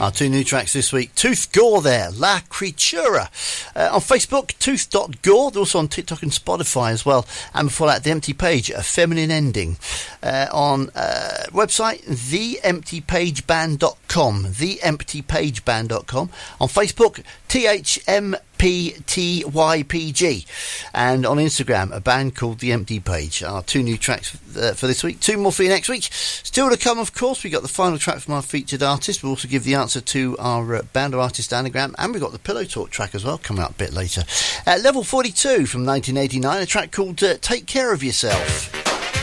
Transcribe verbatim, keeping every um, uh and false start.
Our two new tracks this week, Tooth Gore there, La Creatura. Uh, on Facebook, tooth dot gore. They're also on TikTok and Spotify as well. And before that, The Empty Page, A Feminine Ending. Uh, on uh, website, the empty page band dot com. the empty page band dot com. On Facebook, T H M P T Y P G. And on Instagram, a band called The Empty Page. Our two new tracks uh, for this week. Two more for you next week. Still to come, of course. We got the final track from our featured artist. We'll also give the answer to our uh, band or artist anagram. And we've got the Pillow Talk track as well, coming up a bit later. At level forty-two from nineteen eighty-nine, a track called uh, Take Care of Yourself.